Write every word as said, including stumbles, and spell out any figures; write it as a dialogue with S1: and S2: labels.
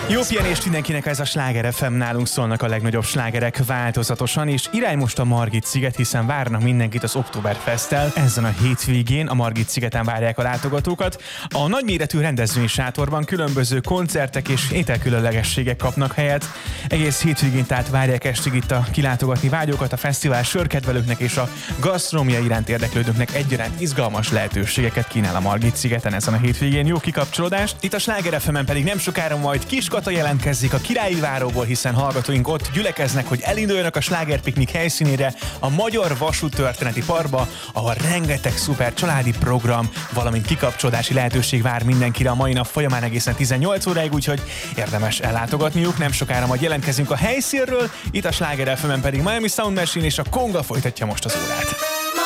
S1: Jó pihenést mindenkinek, ez a Sláger ef em, nálunk szólnak a legnagyobb slágerek változatosan, és irány most a Margit-sziget, hiszen várnak mindenkit az Oktoberfesttel. Ezen a hétvégén a Margit-szigeten várják a látogatókat. A nagyméretű rendezvényi sátorban különböző koncertek és ételkülönlegességek kapnak helyet. Egész hétvégén tehát várják estig itt a kilátogatni vágyókat, a fesztivál sörkedvelőknek és a gasztronómia iránt érdeklődőknek egyaránt izgalmas lehetőségeket kínál a Margit-szigeten ezen a hétvégén. Jó kikapcsolódást! Itt a Sláger ef emen pedig nem sokára majd Kis Kata jelentkezik a Királyi Váróból, hiszen hallgatóink ott gyülekeznek, hogy elinduljanak a slágerpiknik helyszínére, a Magyar Vasúttörténeti Parkba, ahol rengeteg szuper családi program, valamint kikapcsolódási lehetőség vár mindenkire a mai nap folyamán egészen tizennyolc óráig, úgyhogy érdemes ellátogatniuk. Nem sokára majd jelentkezünk a helyszínről, itt a Sláger ef emen pedig Miami Sound Machine és a Konga folytatja most az órát.